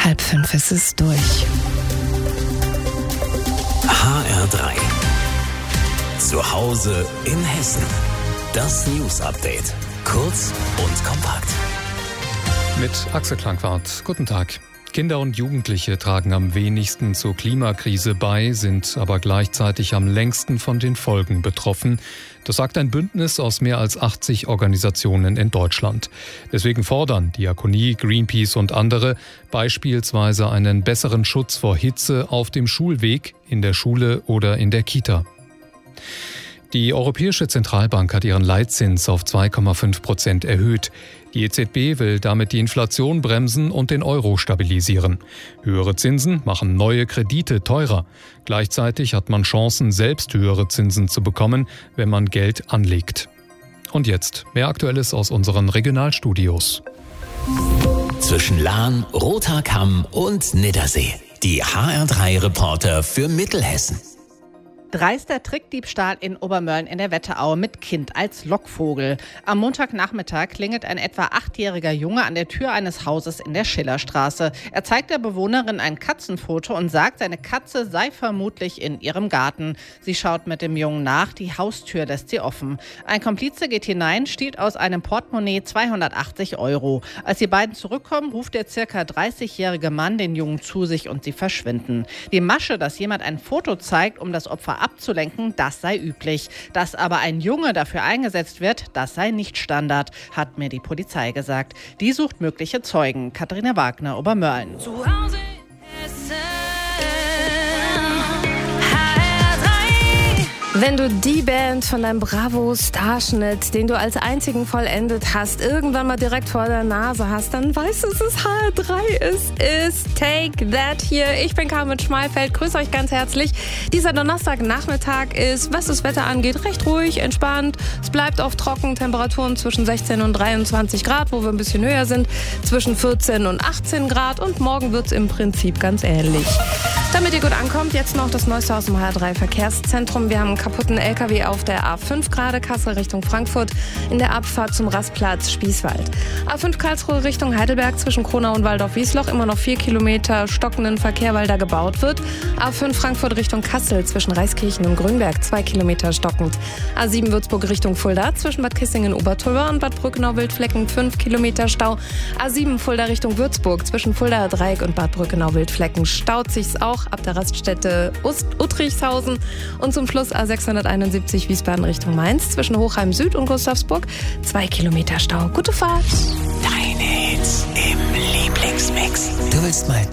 4:30 ist es durch. HR3. Zu Hause in Hessen. Das News-Update. Kurz und kompakt. Mit Axel Klangwart. Guten Tag. Kinder und Jugendliche tragen am wenigsten zur Klimakrise bei, sind aber gleichzeitig am längsten von den Folgen betroffen. Das sagt ein Bündnis aus mehr als 80 Organisationen in Deutschland. Deswegen fordern Diakonie, Greenpeace und andere beispielsweise einen besseren Schutz vor Hitze auf dem Schulweg, in der Schule oder in der Kita. Die Europäische Zentralbank hat ihren Leitzins auf 2,5% erhöht. Die EZB will damit die Inflation bremsen und den Euro stabilisieren. Höhere Zinsen machen neue Kredite teurer. Gleichzeitig hat man Chancen, selbst höhere Zinsen zu bekommen, wenn man Geld anlegt. Und jetzt mehr Aktuelles aus unseren Regionalstudios. Zwischen Lahn, Rother Kamm und Niddersee. Die HR3-Reporter für Mittelhessen. Dreister Trickdiebstahl in Obermörlen in der Wetterau mit Kind als Lockvogel. Am Montagnachmittag klingelt ein etwa 8-jähriger Junge an der Tür eines Hauses in der Schillerstraße. Er zeigt der Bewohnerin ein Katzenfoto und sagt, seine Katze sei vermutlich in ihrem Garten. Sie schaut mit dem Jungen nach, die Haustür lässt sie offen. Ein Komplize geht hinein, stiehlt aus einem Portemonnaie 280 €. Als die beiden zurückkommen, ruft der ca. 30-jährige Mann den Jungen zu sich und sie verschwinden. Die Masche, dass jemand ein Foto zeigt, um das Opfer abzulenken, das sei üblich. Dass aber ein Junge dafür eingesetzt wird, das sei nicht Standard, hat mir die Polizei gesagt. Die sucht mögliche Zeugen. Katharina Wagner, Obermörlen. Zu Hause Hessen. Wenn du die Band von deinem Bravo-Starschnitt, den du als einzigen vollendet hast, irgendwann mal direkt vor der Nase hast, dann weißt du, es ist HR3. Es ist Take That hier. Ich bin Carmen Schmalfeld. Grüße euch ganz herzlich. Dieser Donnerstagnachmittag ist, was das Wetter angeht, recht ruhig, entspannt. Es bleibt oft trocken. Temperaturen zwischen 16 und 23 Grad, wo wir ein bisschen höher sind. Zwischen 14 und 18 Grad. Und morgen wird es im Prinzip ganz ähnlich. Damit ihr gut ankommt, jetzt noch das Neueste aus dem HR3-Verkehrszentrum. Wir haben einen kaputten LKW auf der A5 gerade Kassel Richtung Frankfurt in der Abfahrt zum Rastplatz Spießwald. A5 Karlsruhe Richtung Heidelberg zwischen Kronau und Waldorf-Wiesloch immer noch 4 Kilometer stockenden Verkehr, weil da gebaut wird. A5 Frankfurt Richtung Kassel zwischen Reiskirchen und Grünberg 2 Kilometer stockend. A7 Würzburg Richtung Fulda zwischen Bad Kissingen-Obertolber und Bad Brückenau-Wildflecken 5 Kilometer Stau. A7 Fulda Richtung Würzburg zwischen Fuldaer Dreieck und Bad Brückenau-Wildflecken staut sich's auch ab der Raststätte Uttrichshausen. Und zum Schluss A671 Wiesbaden Richtung Mainz zwischen Hochheim Süd und Gustavsburg 2 Kilometer Stau. Gute Fahrt! Deine Hits im Lieblingsmix. Du willst mal